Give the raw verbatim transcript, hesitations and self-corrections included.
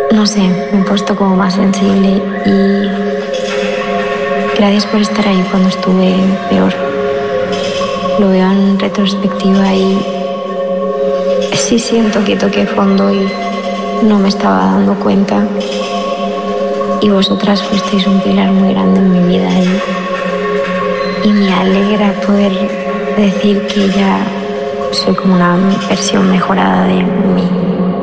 No sé, me he puesto como más sensible y gracias por estar ahí cuando estuve peor. Lo veo en retrospectiva y sí siento que toqué fondo y no me estaba dando cuenta. Y vosotras fuisteis un pilar muy grande en mi vida y, y me alegra poder decir que ya soy como una versión mejorada de mí.